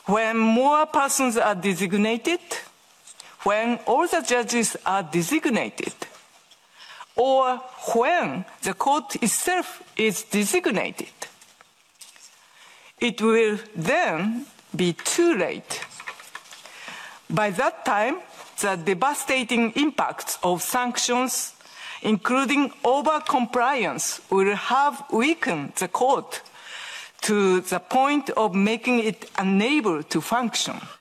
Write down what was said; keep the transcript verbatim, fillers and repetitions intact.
when more persons are designated, when all the judges are designated, or when the court itself is designated, it will then be too late. By that time, the devastating impacts of sanctions, including over-compliance, will have weakened the court to the point of making it unable to function.